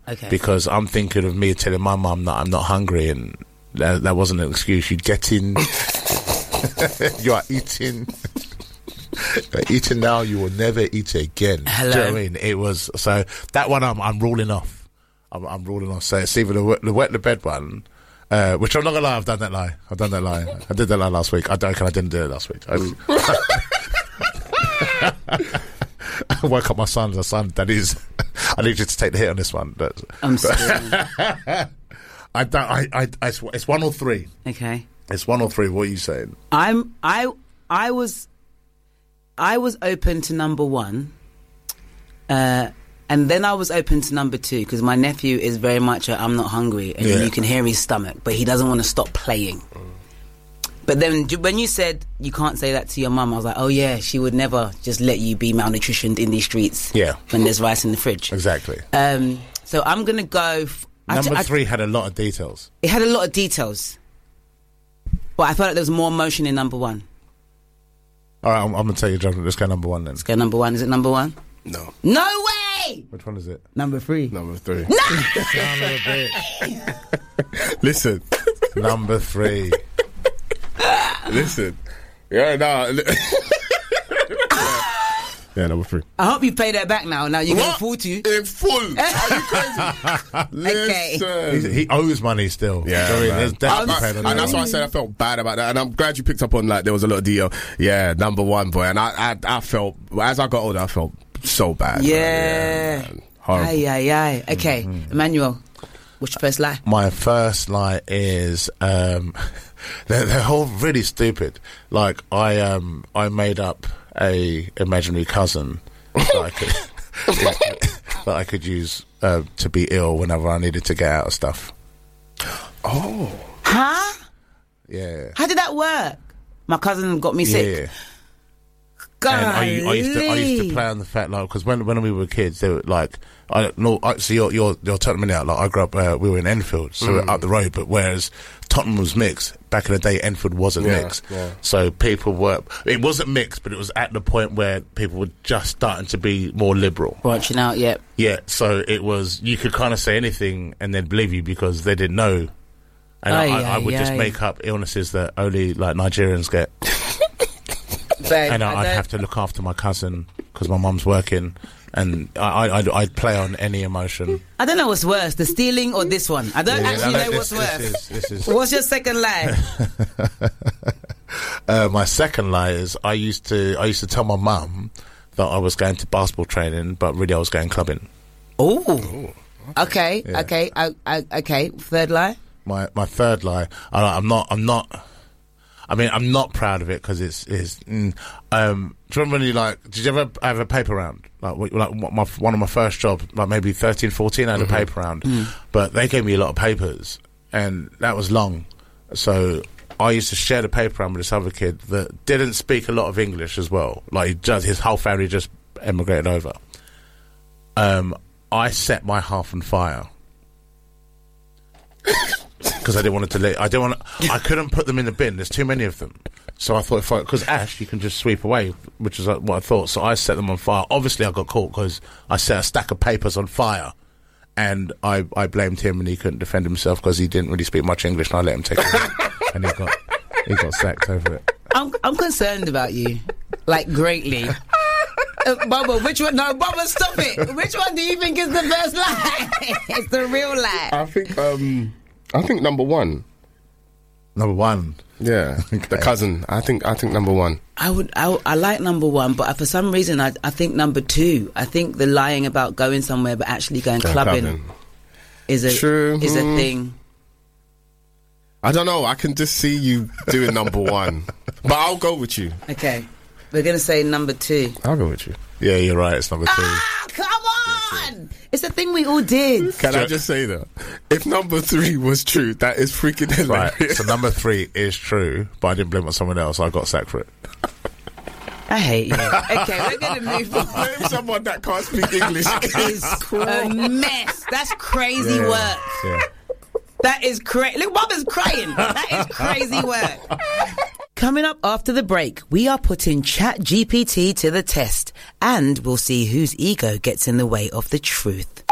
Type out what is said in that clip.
Okay. Because I'm thinking of me telling my mum that I'm not hungry, and that wasn't an excuse. You'd get in. You are eating. You're eating now. You will never eat again. Hello. Do you know what I mean? It was so that one. I'm ruling off. I'm ruling off. So it's either the wet the bed one. Which I'm not gonna lie, I've done that lie. I did that lie last week. I didn't do it last week. I woke up my son. I said, "That is, I need you to take the hit on this one." I'm sorry. It's 1 or 3. Okay. It's 1 or 3. What are you saying? I was open to number 1, and then I was open to number 2 because my nephew is very much I'm not hungry, and you can hear his stomach, but he doesn't want to stop playing. But then when you said you can't say that to your mum, I was like, oh yeah, she would never just let you be malnutritioned in these streets. Yeah. When there's rice in the fridge. Exactly. So I'm gonna go. Number 3 had a lot of details. It had a lot of details, but I felt like there was more emotion in number 1. All right, I'm gonna tell you, Jonathan. Let's go number 1 then. Let's go number 1. Is it number 1? No. No way! Which one is it? Number 3. Number 3. No! Son of a bitch. Listen. Number 3. Listen. Yeah, no. Yeah, number 3. I hope you pay that back now. Now you can afford to. In full. Are you crazy? Listen. He owes money still. Yeah, so man. there's definitely paid on And that that's one. why I said I felt bad about that. And I'm glad you picked up on there was a lot of deal. Yeah, number 1, boy. And I felt, as I got older, I felt so bad. Yeah. Man. Horrible. Aye. Okay, Emmanuel, what's your first lie? My first lie is they're all really stupid. Like I made up a imaginary cousin that I could use to be ill whenever I needed to get out of stuff. Oh. Huh? Yeah. How did that work? My cousin got me sick. Yeah. And I used to play on the fact, like, because when we were kids, they were like, I don't know. So you're telling me now. Like, I grew up, we were in Enfield, so we're up the road. But whereas Tottenham was mixed back in the day, Enfield wasn't mixed. Yeah. So people were. It wasn't mixed, but it was at the point where people were just starting to be more liberal, branching out. Yep. Yeah. So it was. You could kind of say anything and they'd believe you because they didn't know. And I would just make up illnesses that only like Nigerians get. And I'd have to look after my cousin because my mum's working, and I'd play on any emotion. I don't know what's worse, the stealing or this one. I don't know what's worse. This is What's your second lie? My second lie is I used to tell my mum that I was going to basketball training, but really I was going clubbing. Oh, okay, yeah. Okay. Third lie. My third lie. I'm not. I mean, I'm not proud of it because it's. Do you remember when did you ever have a paper round? One of my first jobs, like maybe 13, 14, I had a paper round. But they gave me a lot of papers, and that was long. So I used to share the paper round with this other kid that didn't speak a lot of English as well. Like, his whole family just emigrated over. I set my half on fire. Because I didn't want it to I couldn't put them in the bin. There's too many of them. So I thought, because ash, you can just sweep away, which is what I thought. So I set them on fire. Obviously, I got caught because I set a stack of papers on fire. And I blamed him, and he couldn't defend himself because he didn't really speak much English, and I let him take it. And he got sacked over it. I'm concerned about you, like, greatly. Bubba, which one? No, Bubba, stop it. Which one do you think is the first lie? It's the real lie. I think number 1. Number 1. Yeah, okay. The cousin. I think number 1. I like number 1, but for some reason I think number 2. I think the lying about going somewhere but actually going clubbing is a thing. I don't know. I can just see you doing number 1, but I'll go with you. Okay, we're gonna say number 2. I'll go with you. Yeah, you're right. It's number 2. Ah, come on! It's a thing we all did. Can I just say that? If number 3 was true, that is freaking hilarious. Right, so number 3 is true, but I didn't blame it on someone else. I got sacked for it. I hate you. Okay, we're going to move on. Blame someone that can't speak English. Is a mess. That's crazy work. Yeah. That is crazy. Look, Mama's crying. That is crazy work. Coming up after the break, we are putting ChatGPT to the test, and we'll see whose ego gets in the way of the truth.